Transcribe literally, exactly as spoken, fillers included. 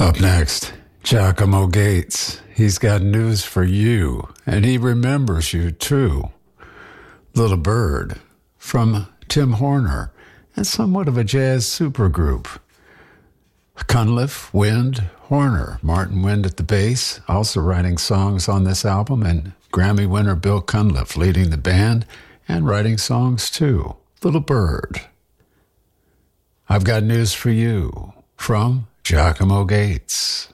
Up next, Giacomo Gates. He's got news for you, and he remembers you too. Little Bird from Tim Horner, and somewhat of a jazz supergroup. Cunliffe, Wind, Horner, Martin Wind at the bass, also writing songs on this album, and Grammy winner Bill Cunliffe leading the band and writing songs too. Little Bird. I've got news for you from Giacomo Gates.